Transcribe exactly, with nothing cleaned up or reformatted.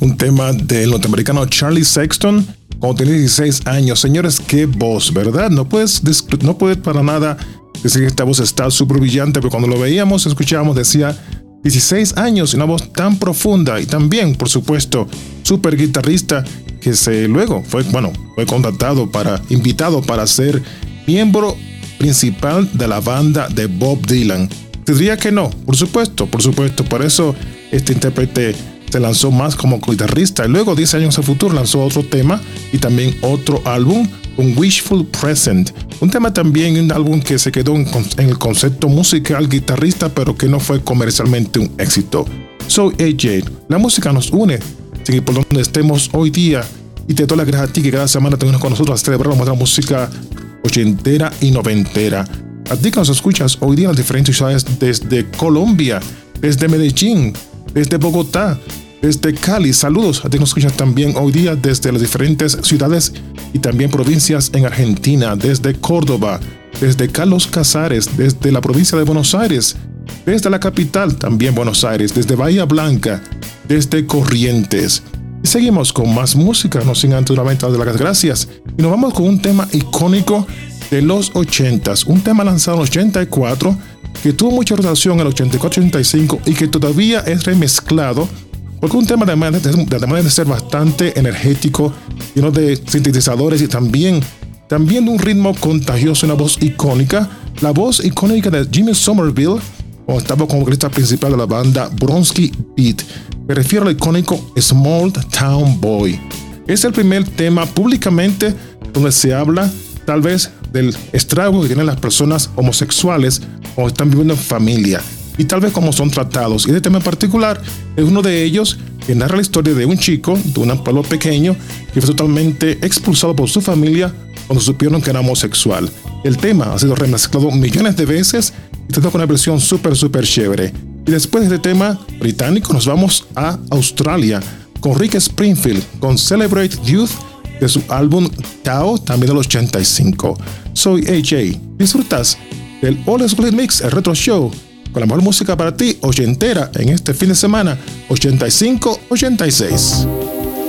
un tema del norteamericano Charlie Sexton cuando tenía dieciséis años. Señores, qué voz, ¿verdad? No puedes, no puedes para nada decir que esta voz está súper brillante, pero cuando lo veíamos, escuchábamos, decía dieciséis años y una voz tan profunda, y también, por supuesto, súper guitarrista que se luego fue, bueno, fue contratado para, invitado para ser miembro principal de la banda de Bob Dylan. Te diría que no, por supuesto, por supuesto, por eso este intérprete se lanzó más como guitarrista y luego diez años al futuro lanzó otro tema y también otro álbum con Wishful Present, un tema también, un álbum que se quedó en, en el concepto musical guitarrista pero que no fue comercialmente un éxito. Soy A J, la música nos une, sin por donde estemos hoy día, y te doy las gracias a ti que cada semana te unes con nosotros a celebrar nuestra música ochentera y noventera. A ti que nos escuchas hoy día en las diferentes ciudades desde Colombia, desde Medellín, desde Bogotá, desde Cali. Saludos a ti que nos escuchas también hoy día desde las diferentes ciudades y también provincias en Argentina, desde Córdoba, desde Carlos Casares, desde la provincia de Buenos Aires, desde la capital también Buenos Aires, desde Bahía Blanca, desde Corrientes. Y seguimos con más música, no sin antes nuevamente dar las gracias. Y nos vamos con un tema icónico de los ochentas, un tema lanzado en el ochenta y cuatro que tuvo mucha rotación en el ochenta y cuatro ochenta y cinco y que todavía es remezclado, porque un tema además de, además de ser bastante energético, lleno de sintetizadores y también, también de un ritmo contagioso, una voz icónica, la voz icónica de Jimmy Somerville, cuando estaba como vocalista principal de la banda Bronski Beat. Me refiero al icónico Small Town Boy. Es el primer tema públicamente donde se habla tal vez del estrago que tienen las personas homosexuales cuando están viviendo en familia y tal vez cómo son tratados. Y este tema en particular es uno de ellos que narra la historia de un chico de un pueblo pequeño que fue totalmente expulsado por su familia cuando supieron que era homosexual. El tema ha sido remezclado millones de veces y está con una versión súper súper chévere. Y después de este tema británico nos vamos a Australia con Rick Springfield con Celebrate Youth de su álbum Tao, también del ochenta y cinco. Soy A J. Disfrutas del All School Mix, el retro show, con la mejor música para ti ochentera en este fin de semana ochenta y cinco ochenta y seis.